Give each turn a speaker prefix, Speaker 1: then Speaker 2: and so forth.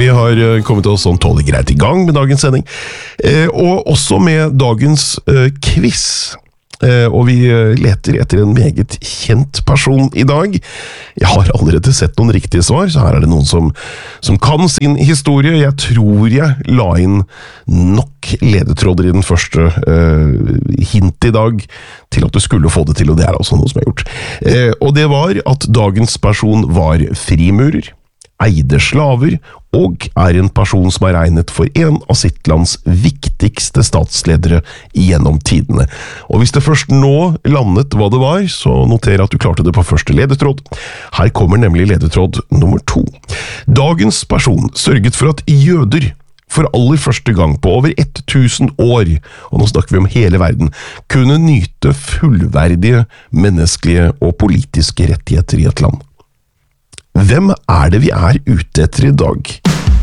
Speaker 1: Vi har kommet oss sånn tålig greit i gang med dagens sending, og også med dagens quiz. Og vi leter etter en meget kjent person i dag. Jeg har allerede sett noen riktige svar, så her er det noen som kan sin historie. Jeg tror jeg la inn nok ledetråder i den første hint i dag til at du skulle få det til, og det er altså noe som er gjort. Og det var at dagens person var frimurer, eide slaver, og er en person som er regnet for en av sitt lands viktigste statsledere gjennom tidene. Og hvis det først nå landet hva det var, så noter at du klarte det på første ledetråd. Her kommer nemlig ledetråd nummer 2. Dagens person sørget for at jøder for aller første gang på over 1000 år, og nå snakker vi om hele verden, kunne nyte fullverdige menneskelige og politiske rettigheter i et land. Hvem er det vi er ute etter i dag?